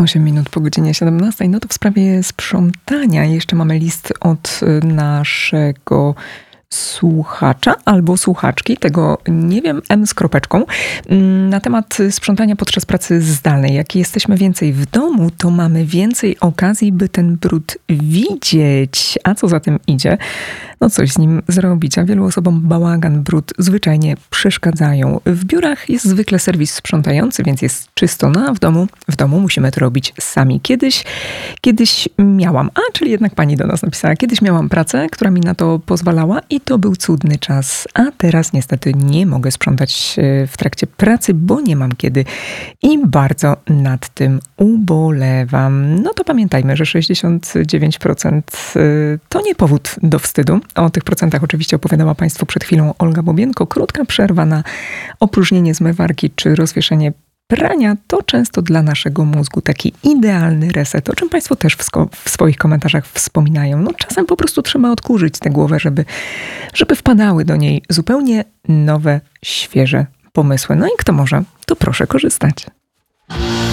8 minut po godzinie 17. No to w sprawie sprzątania jeszcze mamy list od naszego słuchacza albo słuchaczki, tego nie wiem, M z kropeczką, na temat sprzątania podczas pracy zdalnej. Jak jesteśmy więcej w domu, to mamy więcej okazji, by ten brud widzieć. A co za tym idzie? No coś z nim zrobić, a wielu osobom bałagan, brud zwyczajnie przeszkadzają. W biurach jest zwykle serwis sprzątający, więc jest czysto, no a w domu musimy to robić sami. Kiedyś miałam, czyli jednak pani do nas napisała, kiedyś miałam pracę, która mi na to pozwalała i to był cudny czas, a teraz niestety nie mogę sprzątać w trakcie pracy, bo nie mam kiedy i bardzo nad tym ubolewam. No to pamiętajmy, że 69% to nie powód do wstydu. O tych procentach oczywiście opowiadała Państwu przed chwilą Olga Bobienko. Krótka przerwa na opróżnienie zmywarki czy rozwieszenie prania to często dla naszego mózgu taki idealny reset, o czym Państwo też w swoich komentarzach wspominają. No czasem po prostu trzeba odkurzyć tę głowę, żeby wpadały do niej zupełnie nowe, świeże pomysły. No i kto może, to proszę korzystać.